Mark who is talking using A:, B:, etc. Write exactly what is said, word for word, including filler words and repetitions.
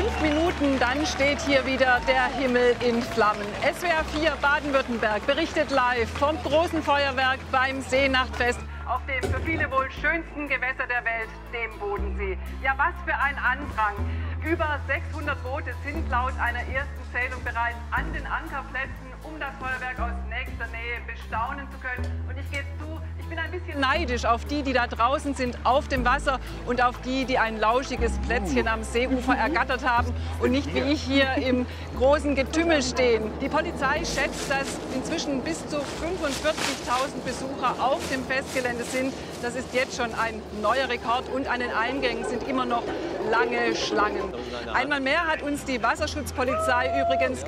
A: Fünf Minuten, dann steht hier wieder der Himmel in Flammen. S W R vier Baden-Württemberg berichtet live vom großen Feuerwerk beim Seenachtfest auf dem für viele wohl schönsten Gewässer der Welt, dem Bodensee. Ja, was für ein Andrang. Über sechshundert Boote sind laut einer ersten Zählung bereits an den Ankerplätzen, um das Feuerwerk aus nächster Nähe bestaunen zu können. Und ich gebe zu, ich bin ein bisschen neidisch auf die, die da draußen sind auf dem Wasser und auf die, die ein lauschiges Plätzchen am Seeufer ergattert haben und nicht wie ich hier im großen Getümmel stehen. Die Polizei schätzt, dass inzwischen bis zu fünfundvierzigtausend Besucher auf dem Festgelände sind. Das ist jetzt schon ein neuer Rekord und an den Eingängen sind immer noch lange Schlangen. Einmal mehr hat uns die Wasserschutzpolizei übrigens